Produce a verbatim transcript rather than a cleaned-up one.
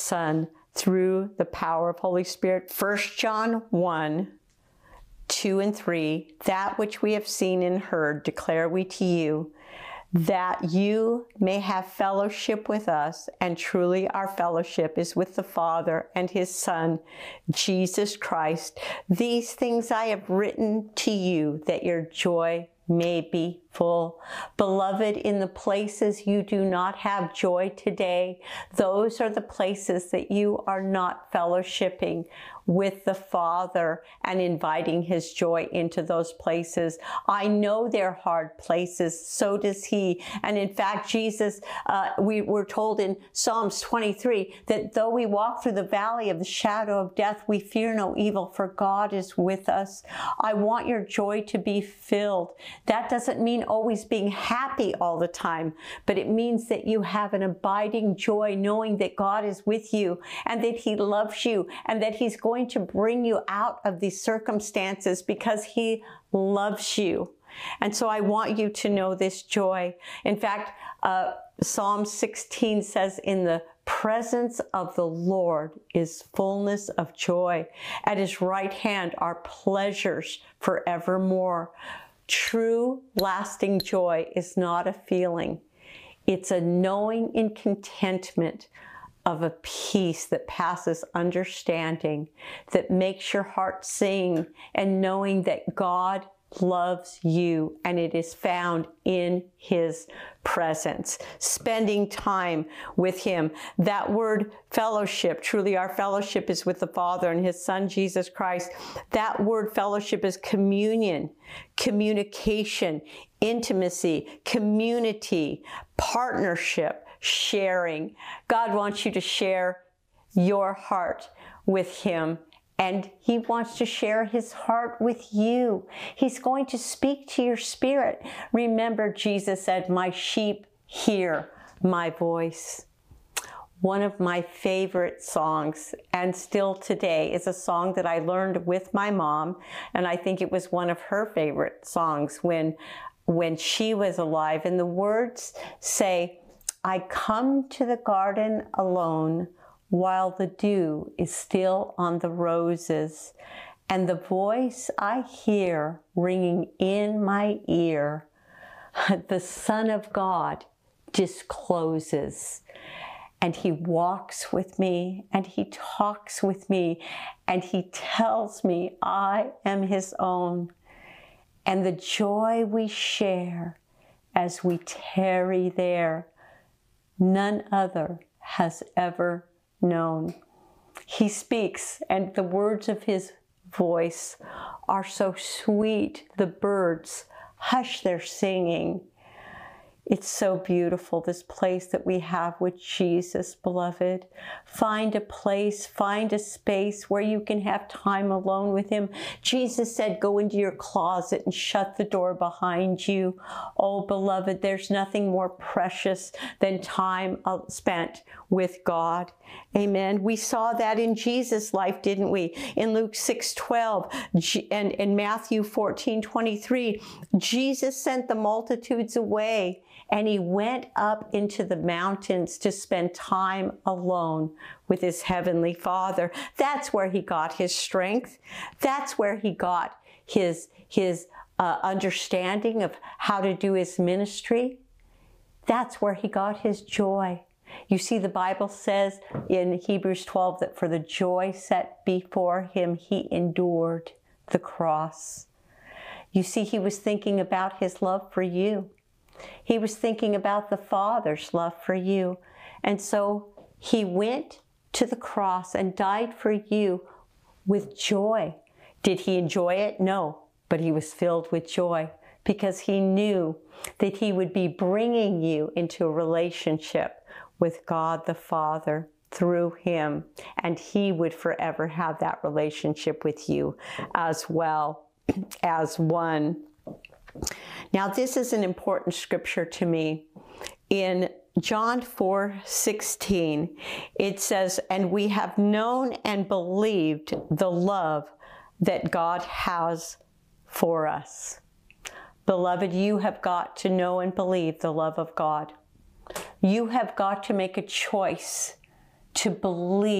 Son through the power of Holy Spirit. First John one, two and three, that which we have seen and heard declare we to you, that you may have fellowship with us, and truly our fellowship is with the Father and his Son, Jesus Christ. These things I have written to you, that your joy may be full. Beloved, in the places you do not have joy today, those are the places that you are not fellowshipping with the Father and inviting his joy into those places. I know they're hard places, so does he. And in fact, Jesus, uh, we were told in Psalms twenty-three that though we walk through the valley of the shadow of death, we fear no evil, for God is with us. I want your joy to be filled. That doesn't mean always being happy all the time, but it means that you have an abiding joy, knowing that God is with you and that he loves you and that he's going to bring you out of these circumstances because he loves you. And so I want you to know this joy. In fact, uh, Psalm sixteen says, in the presence of the Lord is fullness of joy. At his right hand are pleasures forevermore. True, lasting joy is not a feeling. It's a knowing in contentment of a peace that passes understanding, that makes your heart sing, and knowing that God loves you and it is found in his presence. Spending time with him. That word fellowship, truly our fellowship is with the Father and his Son, Jesus Christ. That word fellowship is communion, communication, intimacy, community, partnership, sharing. God wants you to share your heart with him, and he wants to share his heart with you. He's going to speak to your spirit. Remember, Jesus said, my sheep hear my voice. One of my favorite songs, and still today, is a song that I learned with my mom, and I think it was one of her favorite songs when, when she was alive. And the words say, I come to the garden alone while the dew is still on the roses, and the voice I hear ringing in my ear, the Son of God discloses. And he walks with me, and he talks with me, and he tells me I am his own. And the joy we share as we tarry there, none other has ever known. He speaks, and the words of his voice are so sweet. The birds hush their singing. It's so beautiful, this place that we have with Jesus, beloved. Find a place, find a space where you can have time alone with him. Jesus said, go into your closet and shut the door behind you. Oh, beloved, there's nothing more precious than time spent with God. Amen. We saw that in Jesus' life, didn't we? In Luke six twelve and in Matthew fourteen twenty-three, Jesus sent the multitudes away, and he went up into the mountains to spend time alone with his heavenly Father. That's where he got his strength. That's where he got his, his uh, understanding of how to do his ministry. That's where he got his joy. You see, the Bible says in Hebrews twelve that for the joy set before him, he endured the cross. You see, he was thinking about his love for you. He was thinking about the Father's love for you. And so he went to the cross and died for you with joy. Did he enjoy it? No, but he was filled with joy because he knew that he would be bringing you into a relationship with God the Father through him, and he would forever have that relationship with you as well as one. Now, this is an important scripture to me. In John four sixteen, it says, and we have known and believed the love that God has for us. Beloved, you have got to know and believe the love of God. You have got to make a choice to believe